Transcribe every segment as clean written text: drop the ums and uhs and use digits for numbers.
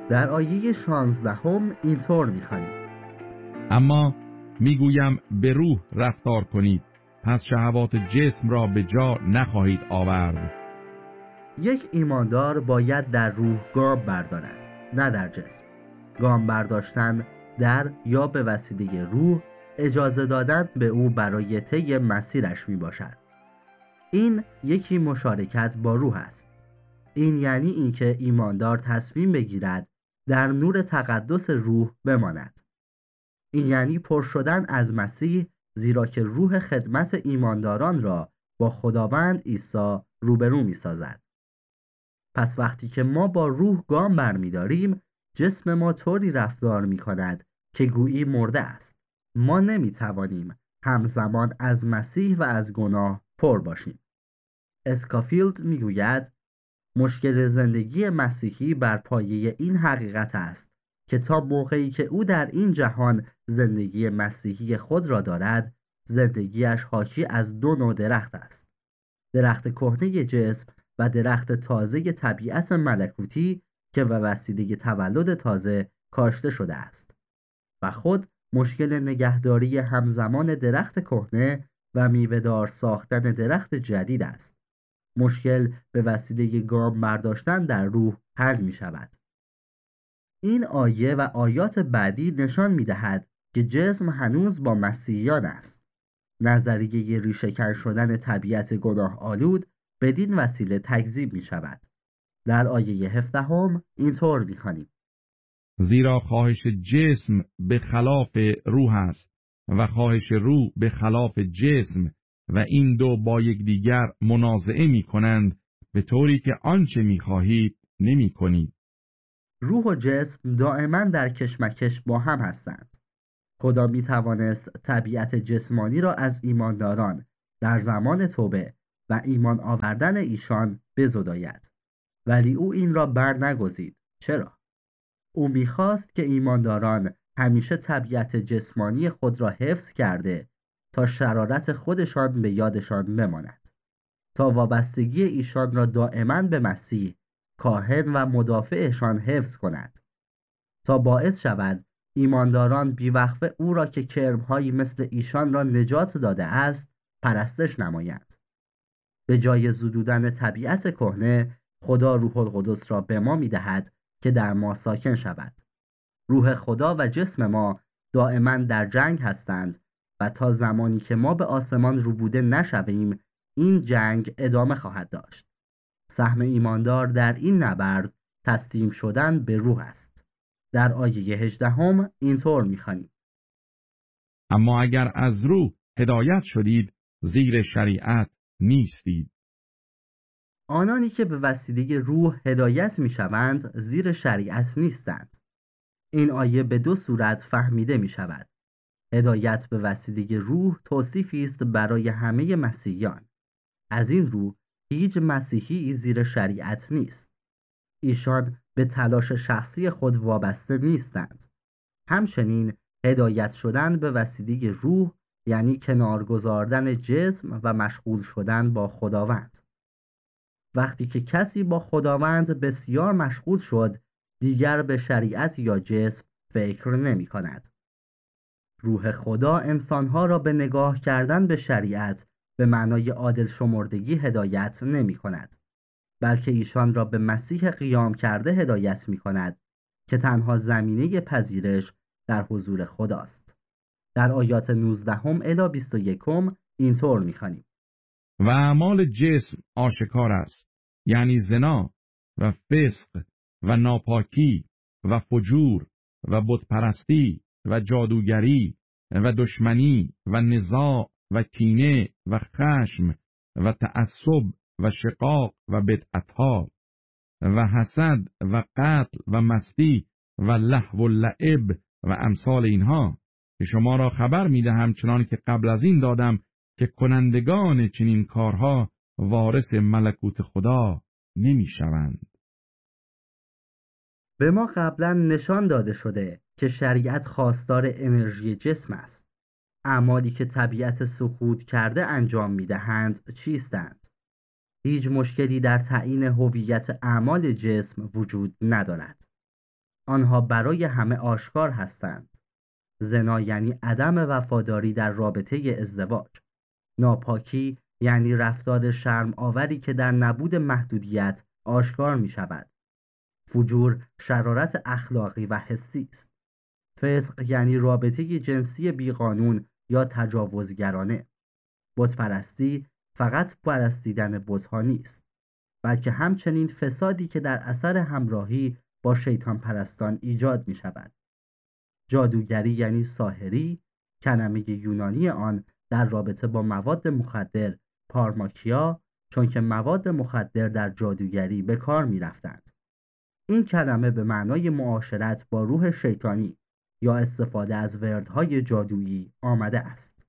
در آیه 16 اینطور می‌خوانیم: اما میگویم به روح رفتار کنید، پس شهوات جسم را به جا نخواهید آورد. یک ایماندار باید در روح گام بردارد، نه در جسم. گام برداشتن در یا به وسیله روح اجازه دادن به او برای طی مسیرش می باشد. این یکی مشارکت با روح است. این یعنی اینکه ایماندار تصمیم بگیرد در نور تقدس روح بماند. این یعنی پر شدن از مسیح، زیرا که روح خدمت ایمانداران را با خداوند عیسی روبرو می سازد. پس وقتی که ما با روح گام برمی‌داریم، جسم ما طوری رفتار می‌کند که گویی مرده است. ما نمی‌توانیم همزمان از مسیح و از گناه پر باشیم. اسکافیلد می‌گوید مشکل زندگی مسیحی بر پایه این حقیقت است که تا موقعی که او در این جهان زندگی مسیحی خود را دارد، زندگیش حاکی از دو نوع درخت است: درخت کهنه جسم و درخت تازه طبیعت ملکوتی که به وسیله تولد تازه کاشته شده است. و خود مشکل نگهداری همزمان درخت کهنه و میوه‌دار ساختن درخت جدید است. مشکل به وسیله گام برداشتن در روح حل می شود. این آیه و آیات بعدی نشان می دهد که جسم هنوز با مسیحیان است. نظریه ریشه‌کن شدن طبیعت گناه آلود بدین وسیله تکذیب می شود. در آیه 17 اینطور می خوانیم: زیرا خواهش جسم به خلاف روح است و خواهش روح به خلاف جسم و این دو با یکدیگر منازعه می کنند، به طوری که آنچه می خواهید نمی کنید. روح و جسم دائما در کشمکش با هم هستند. خدا می توانست طبیعت جسمانی را از ایمانداران در زمان توبه و ایمان آوردن ایشان بزداید، ولی او این را بر نگزید. چرا؟ او می‌خواست که ایمانداران همیشه طبیعت جسمانی خود را حفظ کرده تا شرارت خودشان به یادشان بماند، تا وابستگی ایشان را دائما به مسیح، کاهن و مدافعشان حفظ کند، تا باعث شود ایمانداران بیوقفه او را که کرم‌هایی مثل ایشان را نجات داده است پرستش نمایند. به جای زدودن طبیعت کهنه، خدا روح القدس را به ما می‌دهد که در ما ساکن شود. روح خدا و جسم ما دائما در جنگ هستند و تا زمانی که ما به آسمان روبوده نشویم، این جنگ ادامه خواهد داشت. سهم ایماندار در این نبرد تسلیم شدن به روح است. در آیه 18 اینطور می‌خوانیم: اما اگر از روح هدایت شدید، زیر شریعت نیستید. آنانی که به وسیله روح هدایت می‌شوند زیر شریعت نیستند. این آیه به دو صورت فهمیده می شود. هدایت به وسیله روح توصیفی است برای همه مسیحیان. از این رو هیچ مسیحی زیر شریعت نیست. ایشان به تلاش شخصی خود وابسته نیستند. همچنین هدایت شدن به وسیله روح یعنی کنار گذاردن جسم و مشغول شدن با خداوند. وقتی که کسی با خداوند بسیار مشغول شد، دیگر به شریعت یا جسم فکر نمی کند. روح خدا انسانها را به نگاه کردن به شریعت به معنای عادل شمردگی هدایت نمی کند، بلکه ایشان را به مسیح قیام کرده هدایت می کند که تنها زمینه پذیرش در حضور خداست. در آیات 19 الی 21 اینطور می خوانیم: و اعمال جسم آشکار است، یعنی زنا و فسق و ناپاکی و فجور و بتپرستی و جادوگری و دشمنی و نزاع و کینه و خشم و تعصب و شقاق و بدعتها و حسد و قتل و مستی و لهو و لعب و امثال اینها، که شما را خبر می‌دهم چنان که قبل از این دادم که کنندگان چنین کارها وارث ملکوت خدا نمی‌شوند. به ما قبلا نشان داده شده که شریعت خواستار انرژی جسم است. اعمالی که طبیعت سقوط کرده انجام می‌دهند چیستند؟ هیچ مشکلی در تعیین هویت اعمال جسم وجود ندارد. آنها برای همه آشکار هستند. زنا یعنی عدم وفاداری در رابطه ازدواج. ناپاکی یعنی رفتار شرم آوری که در نبود محدودیت آشکار می شود. فجور شرارت اخلاقی و حسی است. فسق یعنی رابطه جنسی بیقانون یا تجاوزگرانه. بتپرستی فقط پرستیدن بت‌ها نیست، بلکه همچنین فسادی که در اثر همراهی با شیطان پرستان ایجاد می شود. جادوگری یعنی ساحری، کلمه یونانی آن در رابطه با مواد مخدر پارماکیا، چون که مواد مخدر در جادوگری به کار می رفتند. این کلمه به معنای معاشرت با روح شیطانی یا استفاده از وردهای جادویی آمده است.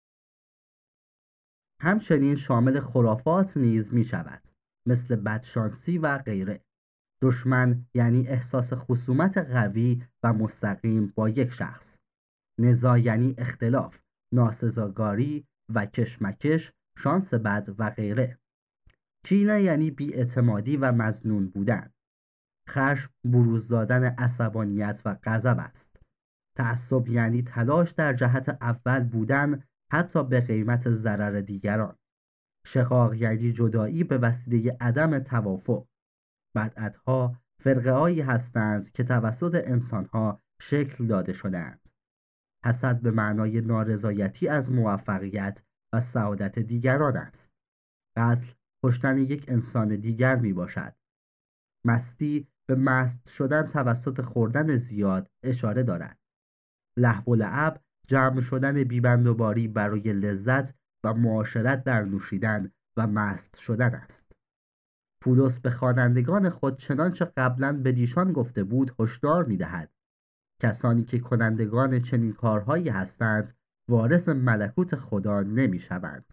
همچنین شامل خرافات نیز می شود، مثل بدشانسی و غیره. دشمن یعنی احساس خصومت قوی و مستقیم با یک شخص. نزاع یعنی اختلاف، ناسزاگاری و کشمکش، شانس بد و غیره. کینه یعنی بی‌اعتمادی و مظنون بودن. خشم بروز دادن عصبانیت و غضب است. تعصب یعنی تلاش در جهت اول بودن حتی به قیمت ضرر دیگران. شقاق یعنی جدایی به وسیله عدم توافق. بدعتها فرقه‌هایی هستند که توسط انسانها شکل داده شده‌اند. حسد به معنای نارضایتی از موفقیت و سعادت دیگران است. قتل کشتن یک انسان دیگر می باشد. مستی به مست شدن توسط خوردن زیاد اشاره دارد. لهو و لعب جمع شدن بی‌بندوباری برای لذت و معاشرت در نوشیدن و مست شدن است. پولس به خوانندگان خود چنانچه قبلاً به دیشان گفته بود هشدار می‌دهد: کسانی که کنندگان چنین کارهایی هستند وارث ملکوت خدا نمی‌شوند.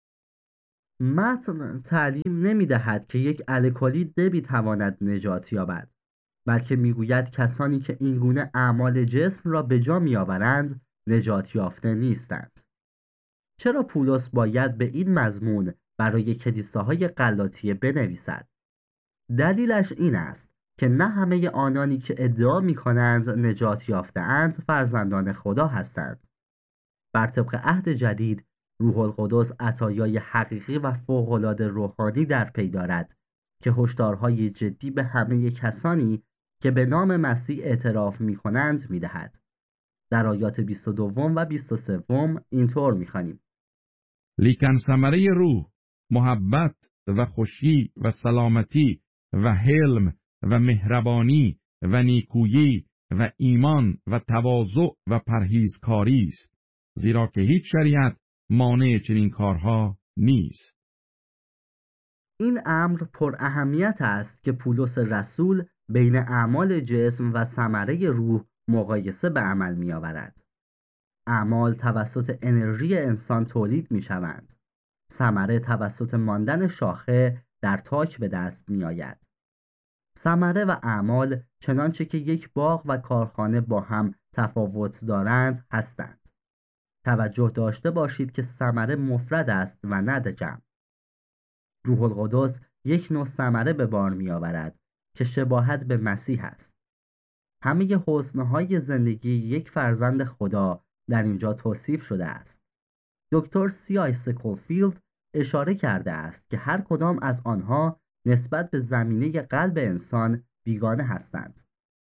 متن تعلیم نمی‌دهد که یک الکلی نمی‌تواند نجات یابد، بلکه می‌گوید کسانی که اینگونه اعمال جسم را به جا می‌آورند نجات یافته نیستند. چرا پولس باید به این مضمون برای کلیساهای غلاطیه بنویسد؟ دلیلش این است که نه همه آنانی که ادعا می‌کنند نجات یافته‌اند فرزندان خدا هستند. بر طبق عهد جدید روح القدس عطایای حقیقی و فوق‌العاده روحانی در پی دارد که هشدارهای جدی به همه کسانی که به نام مسیح اعتراف می‌کنند می‌دهد. در آیات 22 و 23 اینطور می‌خوانیم: لیکن ثمره روح محبت و خوشی و سلامتی و حلم و مهربانی و نیکویی و ایمان و تواضع و پرهیزکاری است، زیرا که هیچ شریعت مانع چنین کارها نیست. این امر پر اهمیت است که پولس رسول بین اعمال جسم و ثمره روح مقایسه به عمل می آورد. اعمال توسط انرژی انسان تولید می شوند. ثمره توسط ماندن شاخه در تاک به دست می آید. ثمره و اعمال چنانچه که یک باغ و کارخانه با هم تفاوت دارند هستند. توجه داشته باشید که ثمره مفرد است و نه جمع. روح القدس یک نوع ثمره به بار می آورد که شباهت به مسیح است. همه حسنهای زندگی یک فرزند خدا در اینجا توصیف شده است. دکتر سی.آی. سکولفیلد اشاره کرده است که هر کدام از آنها نسبت به زمینه قلب انسان بیگانه هستند.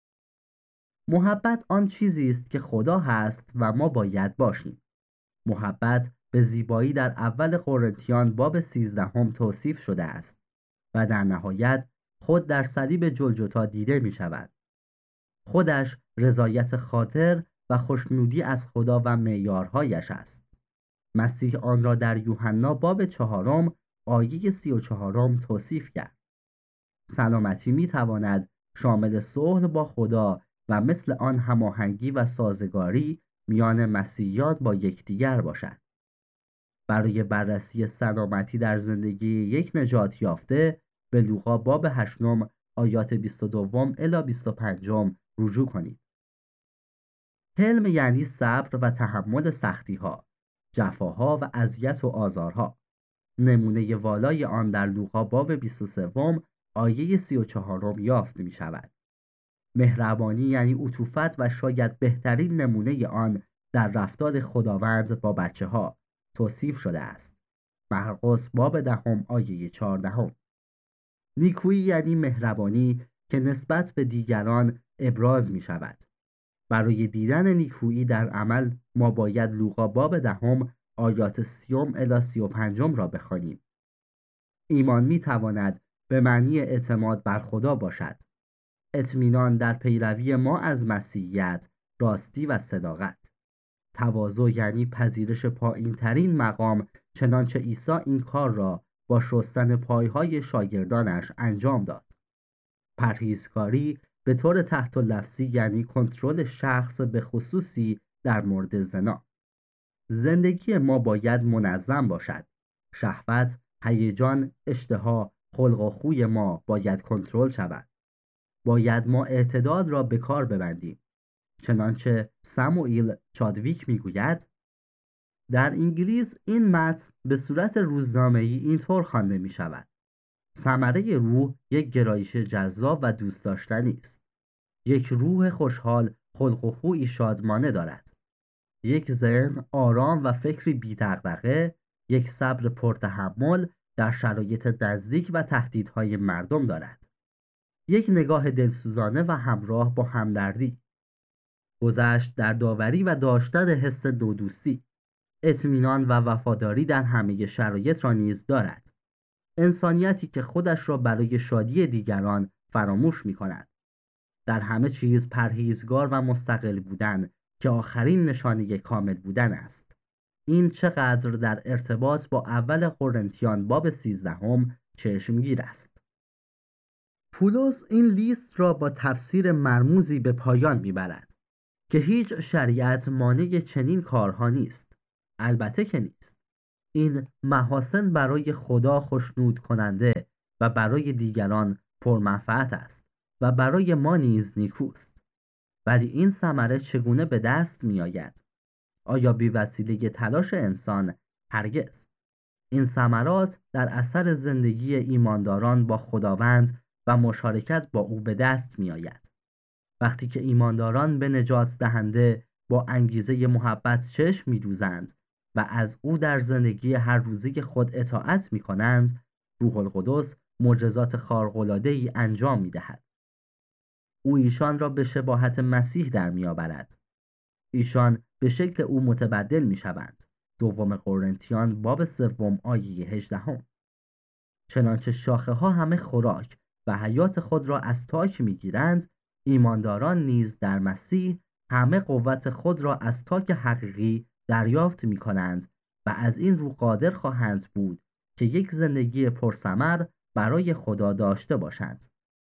محبت آن چیزی است که خدا هست و ما باید باشیم. محبت به زیبایی در اول قرنتیان باب 13 توصیف شده است و در نهایت خود در صلیب جلجتا دیده می شود. خودش رضایت خاطر و خوشنودی از خدا و معیارهایش است. مسیح آن را در یوحنا باب 4 آیه 34 توصیف کرد. سلامتی می تواند شامل صلح با خدا و مثل آن هماهنگی و سازگاری میان مسیحیان با یکدیگر باشد. برای بررسی سلامتی در زندگی یک نجات یافته به لوقا باب 8 آیات 22 الی 25 رجوع کنید. حلم یعنی صبر و تحمل سختی‌ها، جفاها و اذیت و آزارها. نمونه والای آن در لوقا باب 23 آیه 34 یافت می شود. مهربانی یعنی عطوفت و شاید بهترین نمونه آن در رفتار خداوند با بچه‌ها توصیف شده است. مرقس باب 10 آیه 14. نیکویی یعنی مهربانی که نسبت به دیگران ابراز می شود. برای دیدن نیکویی در عمل ما باید لوقا باب 10 آیات 30 الی 35 را بخوانیم. ایمان می تواند به معنی اعتماد بر خدا باشد. اطمینان در پیروی ما از مسیحیت، راستی و صداقت. تواضع یعنی پذیرش پایین‌ترین مقام، چنانچه عیسی این کار را با شستن پایهای شاگردانش انجام داد. پرهیزکاری به طور تحت لفظی یعنی کنترل شخص به خصوصی در مورد زنا. زندگی ما باید منظم باشد. شهوت، هیجان، اشتها، خلق و خوی ما باید کنترل شود. باید ما اعتدال را به کار ببندیم. چنانچه ساموئیل چادویک میگوید در انگلیس این متن به صورت روزنامه‌ای اینطور خوانده می شود: ثمره روح یک گرایش جذاب و دوست داشتنی است. یک روح خوشحال خلق و خویی شادمانه دارد. یک ذهن آرام و فکری بی‌دغدغه، یک صبر پرتحمل در شرایط نزدیک و تهدیدهای مردم دارد. یک نگاه دلسوزانه و همراه با همدردی. گذشت در داوری و داشتن حس دودوستی. اطمینان و وفاداری در همه شرایط را نیز دارد. انسانیتی که خودش را برای شادی دیگران فراموش می کند. در همه چیز پرهیزگار و مستقل بودن که آخرین نشانه کامل بودن است. این چقدر در ارتباط با اول قرنتیان باب 13 چشمگیر است. پولس این لیست را با تفسیر مرموزی به پایان میبرد که هیچ شریعت مانع چنین کارها نیست. البته که نیست. این محاسن برای خدا خوشنود کننده و برای دیگران پرمنفعت است و برای ما نیز نیکوست. ولی این ثمره چگونه به دست می آید؟ آیا بی وسیله تلاش انسان؟ هرگز. این ثمرات در اثر زندگی ایمانداران با خداوند و مشارکت با او به دست می آید. وقتی که ایمانداران به نجات دهنده با انگیزه محبت چشم می دوزند و از او در زندگی هر روزی خود اطاعت می کنند، روح القدس معجزات خارق‌العاده‌ای انجام می دهد. او ایشان را به شباهت مسیح در می آورد. ایشان به شکل او متبدل می شوند. دوم قرنتیان باب 3 آیه 18. چنانچه شاخه ها همه خوراک و حیات خود را از تاک می گیرند، ایمانداران نیز در مسیح همه قوت خود را از تاک حقیقی دریافت می کنند و از این رو قادر خواهند بود که یک زندگی پرثمر برای خدا داشته باشند.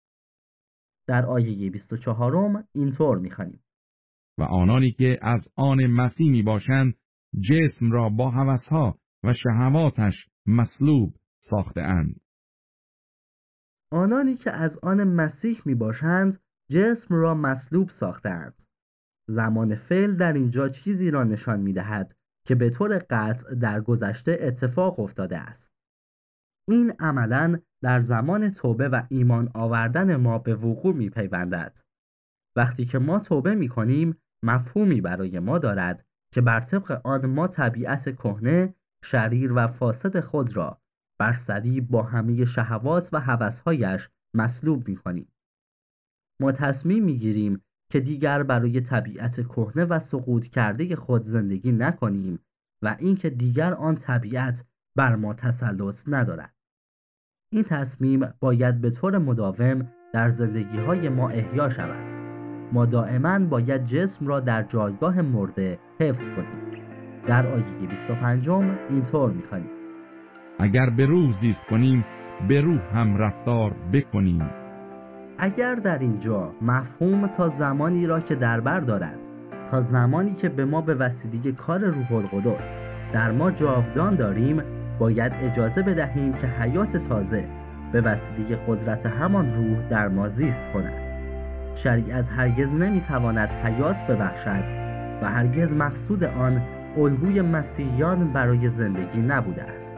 در آیه 24 اینطور می خوانیم: و آنانی که از آن مسیح می باشند جسم را با هوسها و شهواتش مصلوب ساخته اند. آنانی که از آن مسیح می باشند جسم را مصلوب ساختند. زمان فعل در اینجا چیزی را نشان می دهد که به طور قطع در گذشته اتفاق افتاده است. این عملاً در زمان توبه و ایمان آوردن ما به وقوع می پیوندد. وقتی که ما توبه می کنیم مفهومی برای ما دارد که بر طبق آن ما طبیعت کهنه، شریر و فاسد خود را بر صلیب با همه شهوات و هوس‌هایش مصلوب می کنیم. ما تصمیم می گیریم که دیگر برای طبیعت کهنه و سقوط کرده خود زندگی نکنیم و اینکه دیگر آن طبیعت بر ما تسلط ندارد. این تصمیم باید به طور مداوم در زندگی‌های ما احیا شود. ما دائما باید جسم را در جایگاه مرده حفظ کنیم. در آیه 25 اینطور می‌خوانیم: اگر به روح زیست کنیم به روح هم رفتار بکنیم. اگر در اینجا مفهوم تا زمانی را که در بر دارد، تا زمانی که به ما به وسیله کار روح القدس در ما جاودان داریم، باید اجازه بدهیم که حیات تازه به وسیله قدرت همان روح در ما زیست کند. شریعت هرگز نمیتواند حیات ببخشد و هرگز مقصود آن الگوی مسیحیان برای زندگی نبوده است.